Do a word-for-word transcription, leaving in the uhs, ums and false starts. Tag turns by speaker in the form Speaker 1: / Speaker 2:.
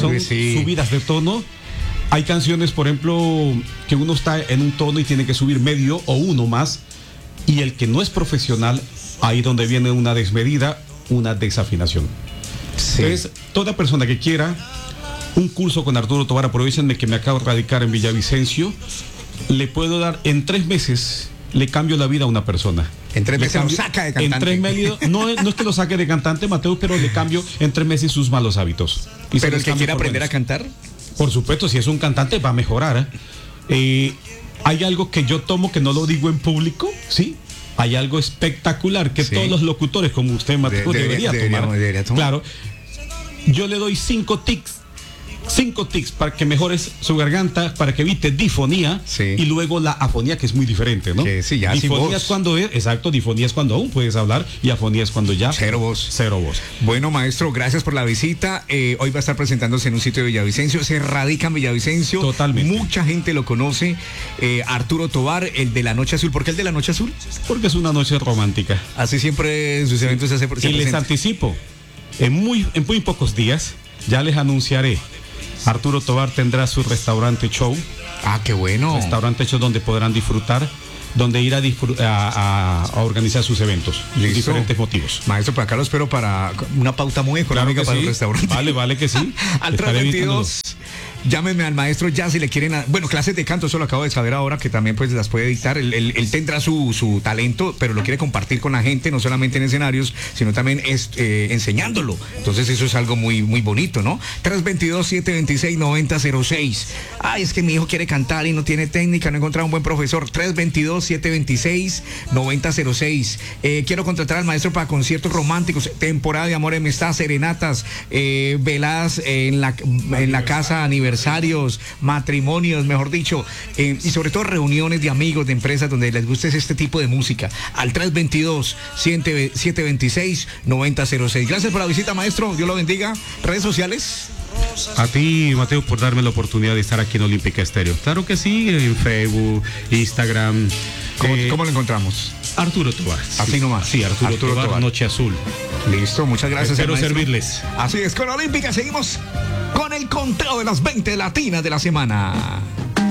Speaker 1: Claro que sí.
Speaker 2: Son subidas de tono. Hay canciones, por ejemplo, que uno está en un tono y tiene que subir medio o uno más. Y el que no es profesional, ahí donde viene una desmedida, una desafinación. Sí. Entonces, toda persona que quiera un curso con Arturo Tobar, aprovechenme que me acabo de radicar en Villavicencio, le puedo dar en tres meses, le cambio la vida a una persona.
Speaker 1: En tres meses
Speaker 2: cambio,
Speaker 1: lo saca de cantante.
Speaker 2: En tres meses, no, no es que lo saque de cantante, Mateo, pero le cambio en tres meses sus malos hábitos.
Speaker 1: Y pero el que quiera aprender a cantar.
Speaker 2: Por supuesto, si es un cantante va a mejorar. ¿eh? Eh, hay algo que yo tomo que no lo digo en público, ¿sí? Hay algo espectacular que sí. todos los locutores, como usted, Mateo, de, debería, debería, tomar. Debería tomar. Claro. Yo le doy cinco tics. Cinco tics para que mejores su garganta, para que evite difonía, sí. y luego la afonía, que es muy diferente, ¿no?
Speaker 1: Que sí, ya
Speaker 2: difonía es cuando es, exacto, difonía es cuando aún puedes hablar y afonía es cuando ya
Speaker 1: cero voz.
Speaker 2: Cero voz.
Speaker 1: Bueno, maestro, gracias por la visita. Eh, hoy va a estar presentándose en un sitio de Villavicencio. Se radica en Villavicencio.
Speaker 2: Totalmente.
Speaker 1: Mucha gente lo conoce. Eh, Arturo Tobar, el de la Noche Azul. ¿Por qué el de la Noche Azul?
Speaker 2: Porque es una noche romántica.
Speaker 1: Así siempre en sus eventos sí. se hace. Se
Speaker 2: y presenta. Les anticipo, en muy, en muy pocos días ya les anunciaré. Arturo Tobar tendrá su restaurante show.
Speaker 1: Ah, qué bueno.
Speaker 2: Restaurante show donde podrán disfrutar, donde ir a, disfr a, a, a organizar sus eventos. Listo. Diferentes motivos.
Speaker 1: Maestro, por acá lo espero para una pauta muy económica claro para sí. el restaurante.
Speaker 2: Vale, vale que sí.
Speaker 1: Al tres veintidós. Llámenme al maestro ya si le quieren, a, bueno, clases de canto, eso lo acabo de saber ahora, que también pues las puede dictar. Él, él, él tendrá su, su talento, pero lo quiere compartir con la gente, no solamente en escenarios, sino también es, eh, enseñándolo. Entonces eso es algo muy, muy bonito, ¿no? tres veintidós, siete veintiséis, noventa cero seis. Ay, es que mi hijo quiere cantar y no tiene técnica, no he encontrado un buen profesor. tres veintidós, siete veintiséis, noventa cero seis. Eh, quiero contratar al maestro para conciertos románticos, temporada de amor en amistad, serenatas, eh, veladas en la, en la casa aniversario. Matrimonios, mejor dicho, eh, y sobre todo reuniones de amigos, de empresas donde les guste este tipo de música. Al tres veintidós, siete veintiséis, noventa cero seis. Gracias por la visita, maestro. Dios lo bendiga. ¿Redes sociales?
Speaker 2: A ti, Mateo, por darme la oportunidad de estar aquí en Olímpica Estéreo. Claro que sí, en Facebook, Instagram.
Speaker 1: ¿Cómo, eh, ¿cómo lo encontramos?
Speaker 2: Arturo Tobar.
Speaker 1: Así
Speaker 2: sí.
Speaker 1: nomás.
Speaker 2: Sí, Arturo, Arturo Tobar, Tobar, Noche Azul.
Speaker 1: Listo, muchas gracias.
Speaker 2: Espero servirles.
Speaker 1: Así es, con Olímpica seguimos con el conteo de las veinte latinas de la semana.